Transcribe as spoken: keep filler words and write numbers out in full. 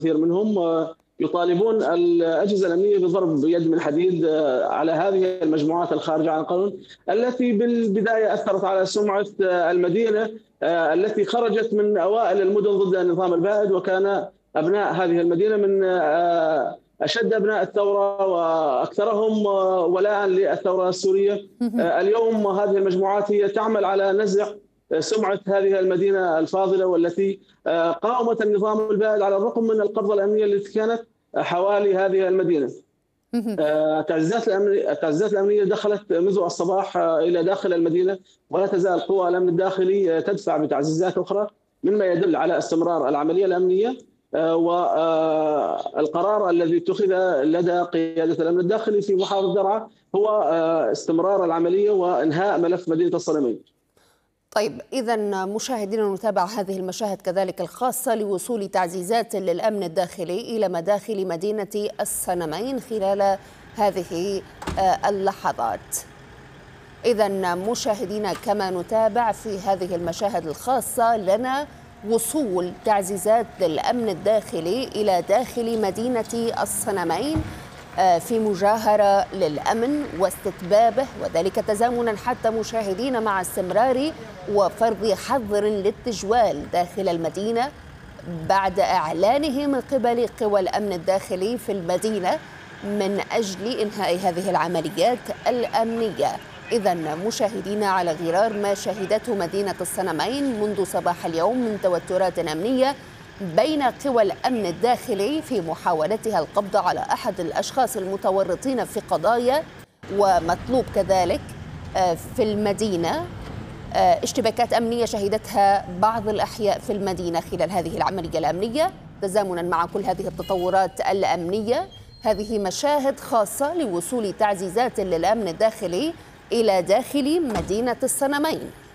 كثير منهم يطالبون الأجهزة الأمنية بضرب يد من حديد على هذه المجموعات الخارجة عن القانون التي بالبداية أثرت على سمعة المدينة التي خرجت من أوائل المدن ضد النظام البائد، وكان أبناء هذه المدينة من أشد أبناء الثورة وأكثرهم ولاء للثورة السورية. اليوم هذه المجموعات هي تعمل على نزع سمعة هذه المدينة الفاضلة والتي قاومت النظام البائد على الرغم من القبضة الأمنية التي كانت حوالي هذه المدينة. التعزيزات الأمنية التعزيزات الأمنية دخلت منذ الصباح إلى داخل المدينة، ولا تزال قوى الأمن الداخلي تدفع بتعزيزات أخرى، مما يدل على استمرار العملية الأمنية والقرار الذي اتخذ لدى قيادة الأمن الداخلي في محافظة درعا هو استمرار العملية وإنهاء ملف مدينة الصنمين. طيب، إذا مشاهدينا نتابع هذه المشاهد كذلك الخاصة لوصول تعزيزات للأمن الداخلي إلى مداخل مدينة الصنمين خلال هذه اللحظات. إذا مشاهدينا كما نتابع في هذه المشاهد الخاصة لنا وصول تعزيزات للأمن الداخلي إلى داخل مدينة الصنمين في مجاهرة للأمن واستتبابه، وذلك تزامنا حتى مشاهدين مع استمرار وفرض حظر للتجوال داخل المدينة بعد إعلانه من قبل قوى الأمن الداخلي في المدينة من أجل إنهاء هذه العمليات الأمنية. إذا مشاهدين على غرار ما شهدته مدينة الصنمين منذ صباح اليوم من توترات أمنية بين قوى الأمن الداخلي في محاولتها القبض على أحد الأشخاص المتورطين في قضايا، ومطلوب كذلك في المدينة اشتباكات أمنية شهدتها بعض الأحياء في المدينة خلال هذه العملية الأمنية. تزامنا مع كل هذه التطورات الأمنية، هذه مشاهد خاصة لوصول تعزيزات للأمن الداخلي إلى داخل مدينة الصنمين.